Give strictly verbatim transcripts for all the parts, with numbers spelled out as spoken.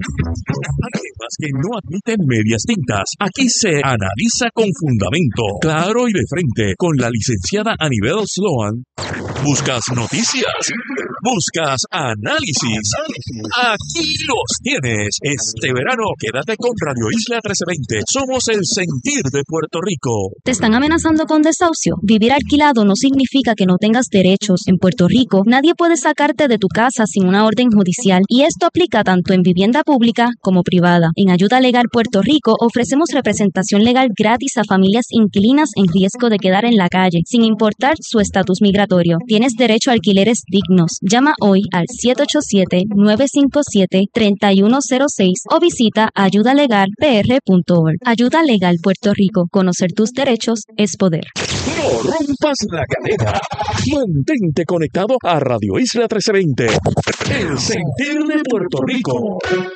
Además que no admiten medias tintas. Aquí se analiza con fundamento, claro y de frente, con la licenciada Anibel Sloan. ¿Buscas noticias? ¿Buscas análisis? Aquí los tienes. Este verano quédate con Radio Isla trece veinte. Somos el sentir de Puerto Rico. ¿Te están amenazando con desahucio? Vivir alquilado no significa que no tengas derechos. En Puerto Rico, nadie puede sacarte de tu casa sin una orden judicial, y esto aplica tanto en vivienda pública como privada. En Ayuda Legal Puerto Rico ofrecemos representación legal gratis a familias inquilinas en riesgo de quedar en la calle, sin importar su estatus migratorio. Tienes derecho a alquileres dignos. Llama hoy al siete ocho siete, nueve cinco siete, tres uno cero seis o visita ayuda legal p r punto org. Ayuda Legal Puerto Rico. Conocer tus derechos es poder. No rompas la cadena. Mantente conectado a Radio Isla trece veinte. El sentir de Puerto Rico.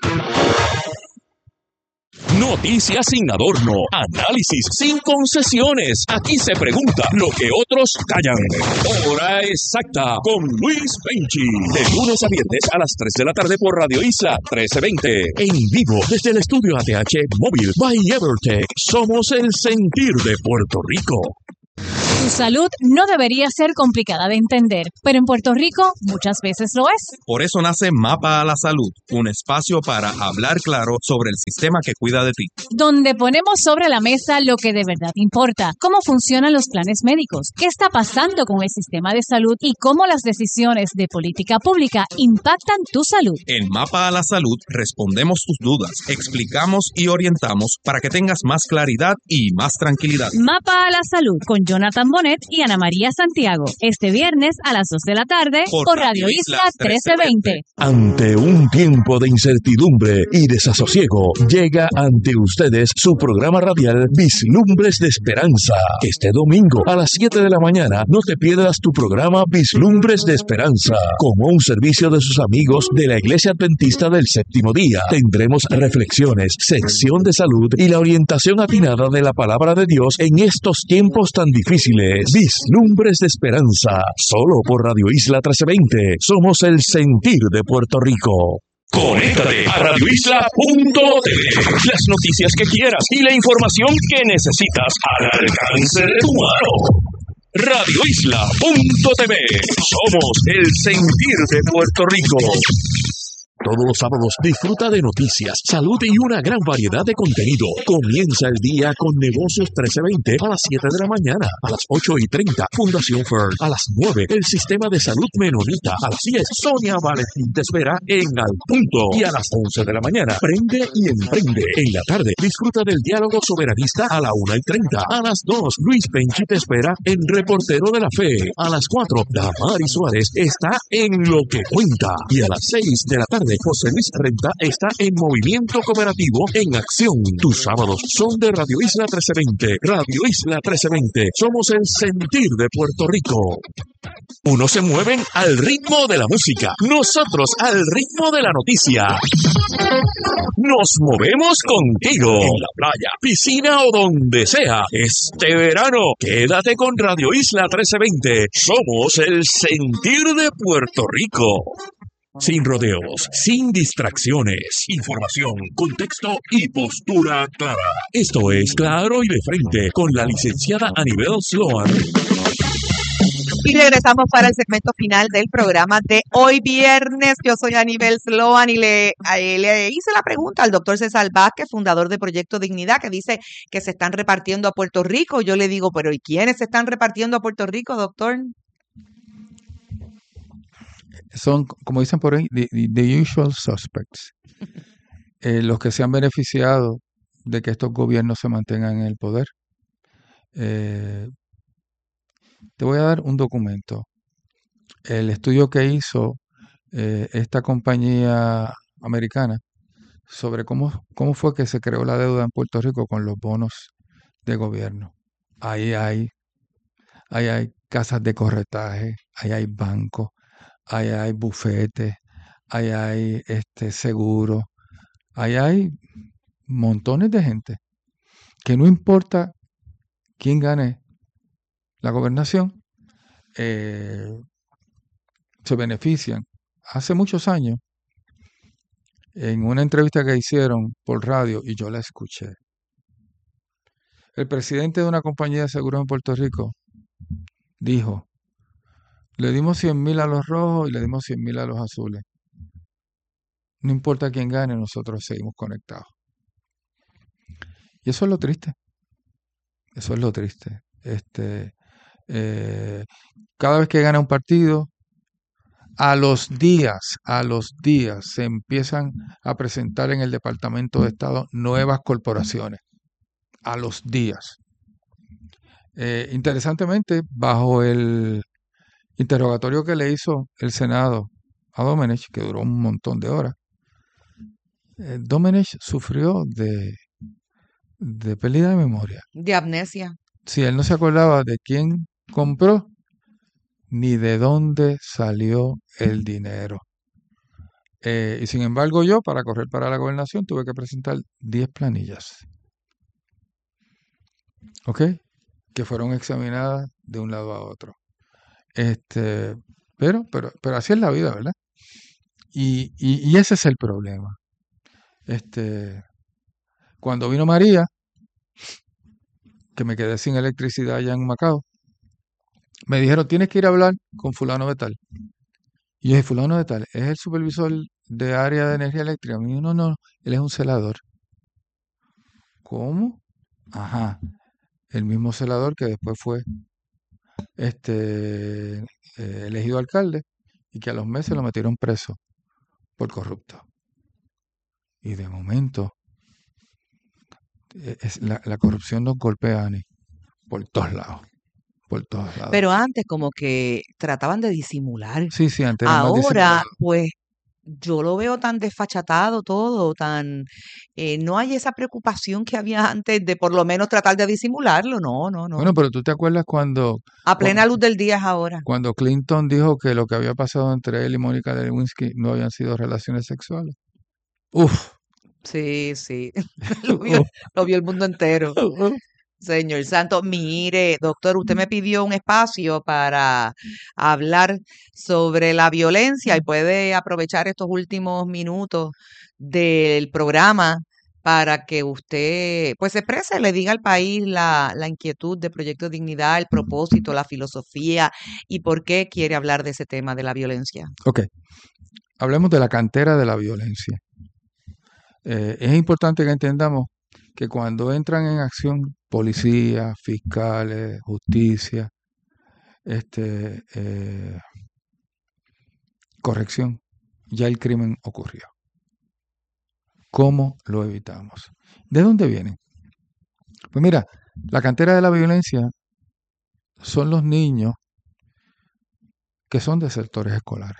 Noticias sin adorno, análisis sin concesiones. Aquí se pregunta lo que otros callan. Hora exacta con Luis Penchi. De lunes a viernes a las tres de la tarde por Radio Isla trece veinte. En vivo desde el estudio A T H Móvil by Evertech. Somos el sentir de Puerto Rico. Tu salud no debería ser complicada de entender, pero en Puerto Rico muchas veces lo es. Por eso nace Mapa a la Salud, un espacio para hablar claro sobre el sistema que cuida de ti. Donde ponemos sobre la mesa lo que de verdad importa, cómo funcionan los planes médicos, qué está pasando con el sistema de salud y cómo las decisiones de política pública impactan tu salud. En Mapa a la Salud respondemos tus dudas, explicamos y orientamos para que tengas más claridad y más tranquilidad. Mapa a la Salud con Jonathan Bonet y Ana María Santiago. Este viernes a las dos de la tarde por, por Radio Isla trece veinte. Ante un tiempo de incertidumbre y desasosiego, llega ante ustedes su programa radial Vislumbres de Esperanza. Este domingo a las siete de la mañana no te pierdas tu programa Vislumbres de Esperanza. Como un servicio de sus amigos de la Iglesia Adventista del Séptimo Día, tendremos reflexiones, sección de salud y la orientación atinada de la Palabra de Dios en estos tiempos tan difíciles. Vislumbres de Esperanza, solo por Radio Isla trece veinte. Somos el sentir de Puerto Rico. Conéctate a radio isla punto t v. Las noticias que quieras y la información que necesitas al alcance de tu mano. radio isla punto t v. Somos el sentir de Puerto Rico. Todos los sábados disfruta de noticias, salud y una gran variedad de contenido. Comienza el día con Negocios trece veinte a las siete de la mañana. A las ocho y treinta, Fundación Fern. A las nueve, el Sistema de Salud Menonita. A las diez, Sonia Valentín te espera en Al Punto. Y a las once de la mañana, Prende y Emprende. En la tarde, disfruta del diálogo soberanista a la una y treinta. A las dos, Luis Penchi te espera en Reportero de la Fe. A las cuatro, Damari Suárez está en Lo que Cuenta. Y a las seis de la tarde, José Luis Renta está en Movimiento Cooperativo en Acción. Tus sábados son de Radio Isla trece veinte. Radio Isla trece veinte. Somos el sentir de Puerto Rico. Unos se mueven al ritmo de la música, nosotros al ritmo de la noticia. Nos movemos contigo en la playa, piscina o donde sea. Este verano, quédate con Radio Isla trece veinte. Somos el sentir de Puerto Rico. Sin rodeos, sin distracciones, información, contexto y postura clara. Esto es Claro y de Frente con la licenciada Anibel Sloan. Y regresamos para el segmento final del programa de hoy viernes. Yo soy Anibel Sloan y le, le hice la pregunta al doctor César Vázquez, fundador de Proyecto Dignidad, que dice que se están repartiendo a Puerto Rico. Yo le digo, pero ¿y quiénes se están repartiendo a Puerto Rico, doctor? Son, como dicen por ahí, the, the usual suspects. Eh, los que se han beneficiado de que estos gobiernos se mantengan en el poder. Eh, te voy a dar un documento. El estudio que hizo eh, esta compañía americana sobre cómo, cómo fue que se creó la deuda en Puerto Rico con los bonos de gobierno. Ahí hay, ahí hay casas de corretaje, ahí hay bancos, ahí hay bufetes, ahí hay este seguro, ahí hay montones de gente que no importa quién gane la gobernación, eh, se benefician. Hace muchos años, en una entrevista que hicieron por radio, y yo la escuché, el presidente de una compañía de seguros en Puerto Rico dijo, le dimos cien mil a los rojos y le dimos cien mil a los azules. No importa quién gane, nosotros seguimos conectados. Y eso es lo triste. Eso es lo triste. Este, eh, cada vez que gana un partido, a los días, a los días se empiezan a presentar en el Departamento de Estado nuevas corporaciones. A los días. Eh, interesantemente, bajo el interrogatorio que le hizo el Senado a Domenech, que duró un montón de horas, eh, Domenech sufrió de, de pérdida de memoria. De amnesia. Sí, él no se acordaba de quién compró ni de dónde salió el dinero. Eh, y sin embargo yo, para correr para la gobernación, tuve que presentar diez planillas. ¿Ok? Que fueron examinadas de un lado a otro. Este, pero, pero, pero así es la vida, ¿verdad? Y, y, y ese es el problema. Este, cuando vino María, que me quedé sin electricidad allá en Macao, me dijeron, tienes que ir a hablar con fulano de tal. Y yo dije, fulano de tal, ¿es el supervisor de área de energía eléctrica? Me dijo, no, no, él es un celador. ¿Cómo? Ajá, el mismo celador que después fue este eh, elegido alcalde y que a los meses lo metieron preso por corrupto. Y de momento eh, es, la, la corrupción nos golpea, Ani, por todos lados. Por todos lados. Pero antes como que trataban de disimular. Sí, sí, antes era más Ahora, disimulado. pues, yo lo veo tan desfachatado todo, tan... eh, no hay esa preocupación que había antes de por lo menos tratar de disimularlo. No, no, no. Bueno, pero tú te acuerdas cuando, A plena cuando, luz del día es ahora. cuando Clinton dijo que lo que había pasado entre él y Mónica Lewinsky no habían sido relaciones sexuales. Uf, Sí, sí. Lo vio, uf, lo vio el mundo entero. uf. Señor Santo, mire, doctor, usted me pidió un espacio para hablar sobre la violencia y puede aprovechar estos últimos minutos del programa para que usted, pues, se exprese, le diga al país la, la inquietud de Proyecto Dignidad, el propósito, la filosofía y por qué quiere hablar de ese tema de la violencia. Ok, hablemos de la cantera de la violencia. Eh, es importante que entendamos que cuando entran en acción policías, fiscales, justicia, este, eh, corrección, ya el crimen ocurrió. ¿Cómo lo evitamos? ¿De dónde vienen? Pues mira, la cantera de la violencia son los niños que son desertores escolares.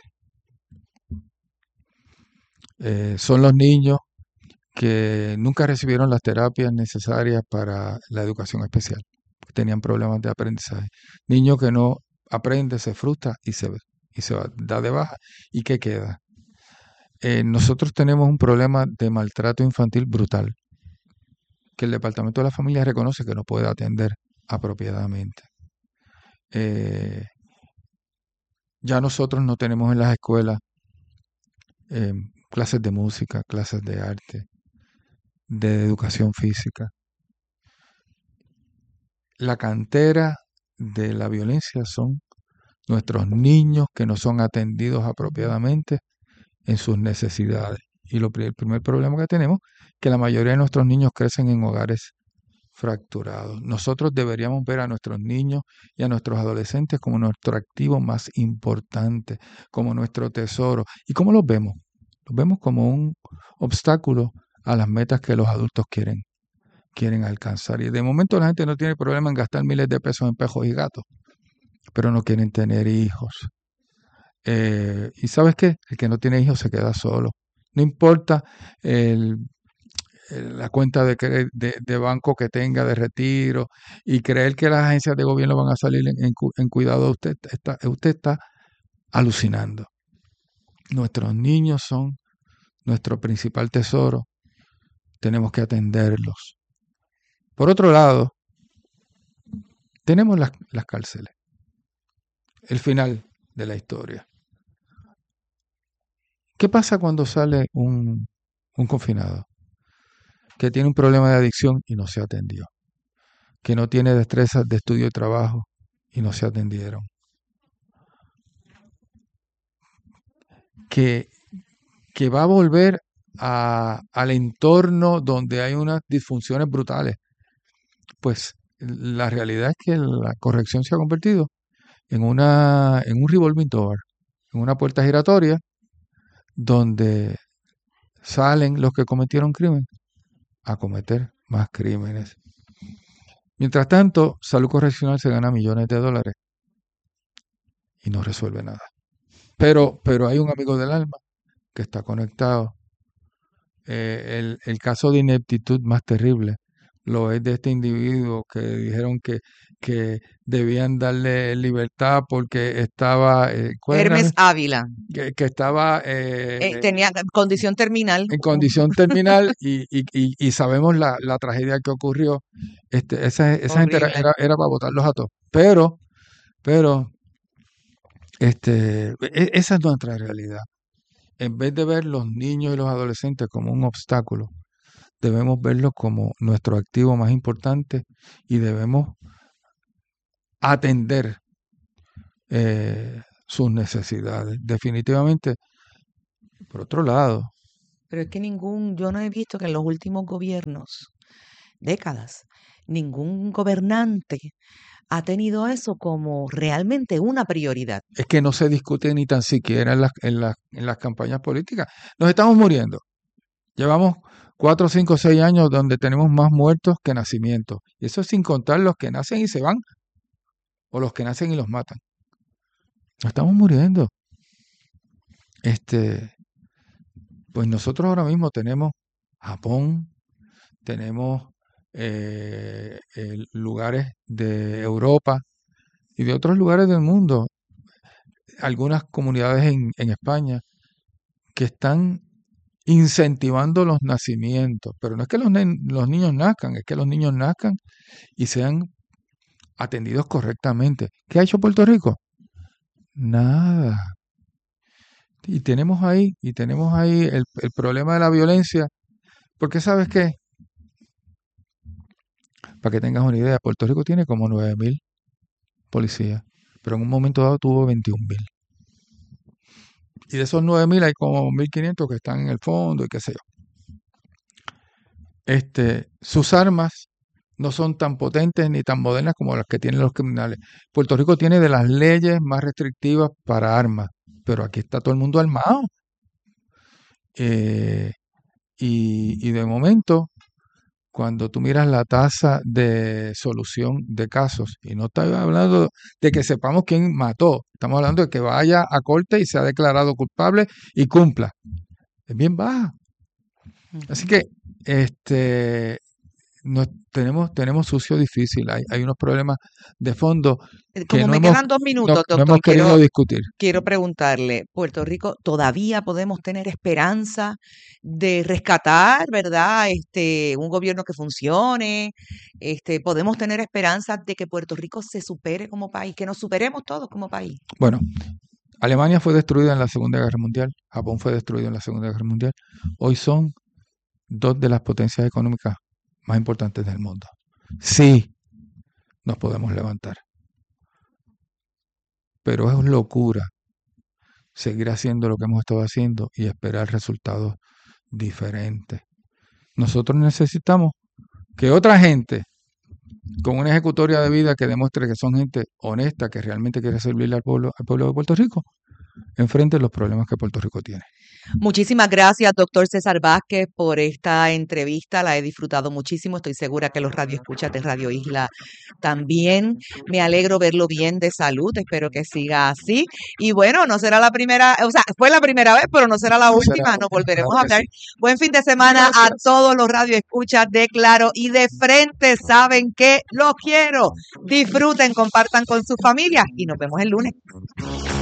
Eh, son los niños que nunca recibieron las terapias necesarias para la educación especial, que tenían problemas de aprendizaje. Niño que no aprende, se frustra y se, y se va, da de baja. ¿Y qué queda? Eh, nosotros tenemos un problema de maltrato infantil brutal, que el Departamento de la Familia reconoce que no puede atender apropiadamente. Eh, ya nosotros no tenemos en las escuelas eh, clases de música, clases de arte, de educación física. La cantera de la violencia son nuestros niños que no son atendidos apropiadamente en sus necesidades. Y lo, el primer problema que tenemos es que la mayoría de nuestros niños crecen en hogares fracturados. Nosotros deberíamos ver a nuestros niños y a nuestros adolescentes como nuestro activo más importante, como nuestro tesoro. ¿Y cómo los vemos? Los vemos como un obstáculo a las metas que los adultos quieren, quieren alcanzar. Y de momento la gente no tiene problema en gastar miles de pesos en pejos y gatos, pero no quieren tener hijos. Eh, ¿Y sabes qué? El que no tiene hijos se queda solo. No importa el, el, la cuenta de, de, de banco que tenga de retiro y creer que las agencias de gobierno van a salir en, en, en cuidado de usted. Está, usted está alucinando. Nuestros niños son nuestro principal tesoro. Tenemos que atenderlos. Por otro lado, tenemos las, las cárceles. El final de la historia. ¿Qué pasa cuando sale un un confinado, que tiene un problema de adicción y no se atendió, que no tiene destrezas de estudio y trabajo y no se atendieron, que, que va a volver a, al entorno donde hay unas disfunciones brutales. Pues la realidad es que la corrección se ha convertido en, una, en un revolving door, en una puerta giratoria donde salen los que cometieron crimen a cometer más crímenes. Mientras tanto, Salud Correccional se gana millones de dólares y no resuelve nada. Pero, pero hay un amigo del alma que está conectado. Eh, el, el caso de ineptitud más terrible lo es de este individuo que dijeron que, que debían darle libertad porque estaba... Eh, Hermes Ávila. Que, que estaba... Eh, eh, tenía condición terminal. En condición terminal y, y, y, y sabemos la, la tragedia que ocurrió. Este, esa esa gente era, era, era para botarlos a todos. Pero, pero, este, esa es nuestra realidad. En vez de ver los niños y los adolescentes como un obstáculo, debemos verlos como nuestro activo más importante y debemos atender eh, sus necesidades. Definitivamente, por otro lado. Pero es que ningún, yo no he visto que en los últimos gobiernos, décadas, ningún gobernante ha tenido eso como realmente una prioridad. Es que no se discute ni tan siquiera en las, en las, en las campañas políticas. Nos estamos muriendo. Llevamos cuatro, cinco, seis años donde tenemos más muertos que nacimientos. Y eso sin contar los que nacen y se van, o los que nacen y los matan. Nos estamos muriendo. Este, pues nosotros ahora mismo tenemos Japón, tenemos eh, eh, lugares de Europa y de otros lugares del mundo, algunas comunidades en, en España que están incentivando los nacimientos, pero no es que los, los niños nazcan, es que los niños nazcan y sean atendidos correctamente. ¿Qué ha hecho Puerto Rico? Nada. Y tenemos ahí, y tenemos ahí el, el problema de la violencia, porque ¿sabes qué? Para que tengas una idea, Puerto Rico tiene como nueve mil policías, pero en un momento dado tuvo veintiún mil. Y de esos nueve mil hay como mil quinientos que están en el fondo y qué sé yo. Este, sus armas no son tan potentes ni tan modernas como las que tienen los criminales. Puerto Rico tiene de las leyes más restrictivas para armas, pero aquí está todo el mundo armado. Eh, y, y de momento, cuando tú miras la tasa de solución de casos, y no estoy hablando de que sepamos quién mató, estamos hablando de que vaya a corte y sea declarado culpable y cumpla, es bien baja. Así que este no, tenemos, tenemos sucio difícil, hay, hay unos problemas de fondo. Como que no me hemos, quedan dos minutos, no, doctor, no hemos querido quiero, discutir. quiero preguntarle, ¿Puerto Rico todavía podemos tener esperanza de rescatar, verdad, este, un gobierno que funcione? Este, ¿podemos tener esperanza de que Puerto Rico se supere como país, que nos superemos todos como país? Bueno, Alemania fue destruida en la Segunda Guerra Mundial, Japón fue destruido en la Segunda Guerra Mundial. Hoy son dos de las potencias económicas más importantes del mundo. Sí, nos podemos levantar. Pero es locura seguir haciendo lo que hemos estado haciendo y esperar resultados diferentes. Nosotros necesitamos que otra gente con una ejecutoria de vida que demuestre que son gente honesta, que realmente quiere servirle al pueblo, al pueblo de Puerto Rico, enfrente los problemas que Puerto Rico tiene. Muchísimas gracias, doctor César Vázquez, por esta entrevista. La he disfrutado muchísimo. Estoy segura que los radioescuchas de Radio Isla también. Me alegro verlo bien de salud. Espero que siga así. Y bueno, no será la primera, o sea, fue la primera vez, pero no será la No última. será, Nos volveremos claro a que hablar. sí. Buen fin de semana Gracias. a todos los radioescuchas de Claro y de Frente. Saben que los quiero. Disfruten, compartan con sus familias y nos vemos el lunes.